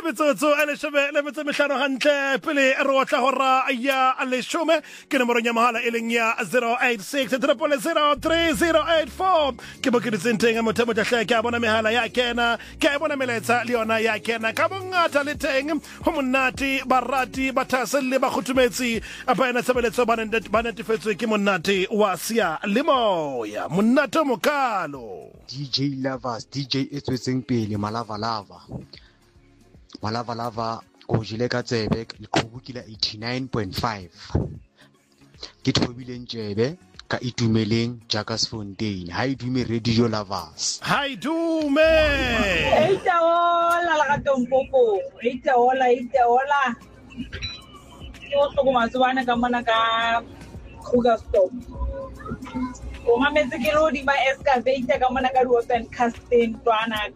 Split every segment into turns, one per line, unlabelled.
metsotso a leshome le metso mehlano hantle pele re otla hora ya leshome ke nomoro ya mohala e leng ya 086 3003084 ke bo ke ditsenteng motho mo tla ke a bona mehala ya kena ke a bona meletsa le yona ya kena ka bongata le teng ho monate barati bathase le ba khutumetsi apa ena tsebeletso ba netefetswe ke monate wa sia le moya monate mokalo
DJ Lovers, DJ e tswetseng pele Malavalava go jile ka tsebe le khobukila 89.5 ke thobileng tsebe ka itumeleng Jackass Fontaine ha idume Radio Lovers
ha idume
eita hola la gatompopo eita hola yo to kuma tswana ka mana ka khuga stop o mametse ke lodi ba excavator ka mona ka open casting twana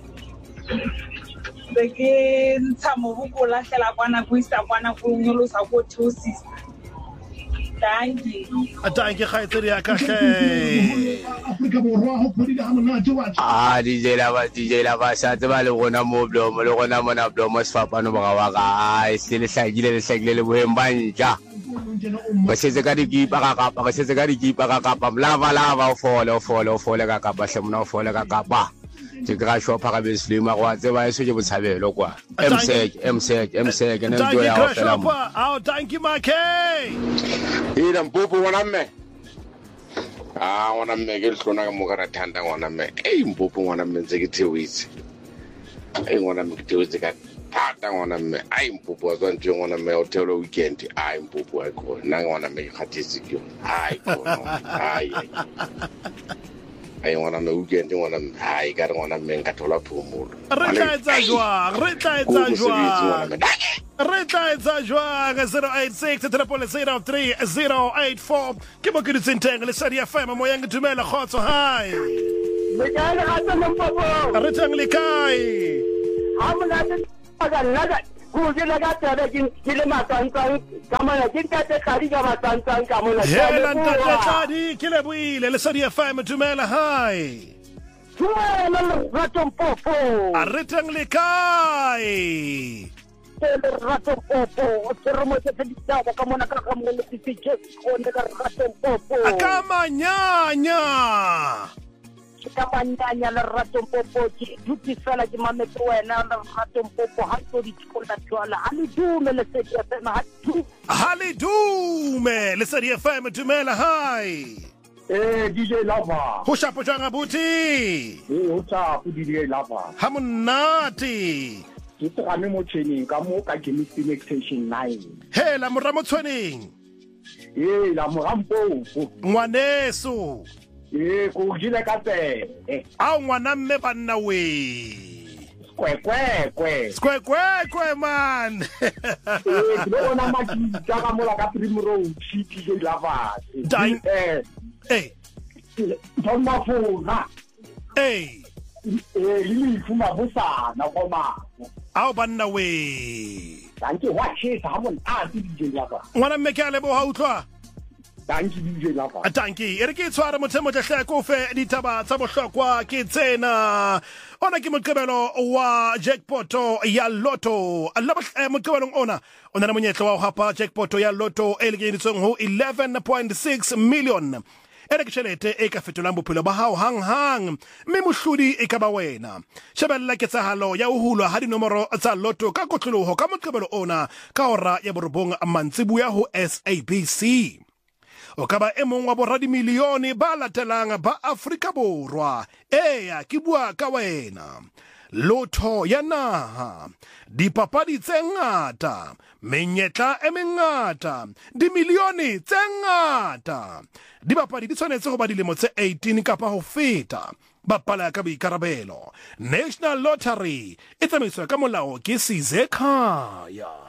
ke ntsamo bukola hlela kwana kuisa kwana ku nyolosa ko thosis danki
khaitseri ya kahle
DJ Lava sa tseba le gona mo blomo le gona mona blomo sefapano ba wa ka se le hlagile le bohembanja ba setse ka dikipa ka kapa lava o fole ka kapa hlemona o fole ka kapa ke gra shopha ka beslima go tseba e setse botshabelo kwa msec ne ntwe ya ho fela mo
thank you make
ina mpopo ngwana mme ngwana mme ke hlona ka mogara thanda ngwana mme mpopo ngwana mme ntse ke theoitse ngwana mme ke theoitse ka thata ngwana mme mpopo wa tswa ntwe ngwana mme o theola weekend mpopo a go nna ngwana mme khatisi ke ngwana mme weekend ngwana mme ka re ngwana mme nka thola phomolo
re tla etsa jwang 086 3003084 ke bo ke ditsenteng le Sadi FM mo yang dumela khotso hai
le
teng le kai
amona ga laga go je laga tsaba ke le matsantsan ka mona ke ka khadi ka matsantsan ka mona
hela ntate Tladi ke le buile le Sadi FM dumela hai re teng le kai
Kamanyanya le ratompopo ke duti fela ke mametse wena le ratompopo ha tso di tikola tswala ha le dume le Sadi FM
le Sadi FM dumela hai
DJ Lava
ho shapo jang abuti
ho shapo DJ Lava
ha monate
ke tsane mo training ka mo ka chemistry extension 9
hela moramo training
la morampo
ngwaneso
go jile ka tse
ngwana mme banna we Square man
ke bona makita ka mola ka Primrose DJ Lava Tomafuna ili fuma busana koma
banna we
danke wa chisa ha mona DJ Lava
ngwana mme ke a lebo ha utlwa
danke DJ Lava
danke re ke tshwara mothemo tle go fe ditaba tsa bohlokwa ke tsena ona ke moqebelo wa jackpot ya lotto moqebelong ona na monyetlo wa ho hapa jackpot ya lotto e lekeditsweng ho 11.6 million ke tšhelete e ka fetolang bophelo ba hao hang mme mohlodi e ka ba wena shebella ketsahalo ya ho hulwa ha dinomoro tsa lotto ka kotloloho ka moqebelo ona ka hora ya borobong mantsibuya ho SABC o ka ba e mong wa boradimilione ba latelang ba Afrika Borwa ke bua ka wena lotto ya naha dipapadi tse ngata menyetla e mengata dimilione tse ngata dibapadi di tshwanetse go ba dilemo tse 18 kapa ho feta bapala ka boikarabelo National Lottery e tsamaiswa ka molao ke Sizekhaya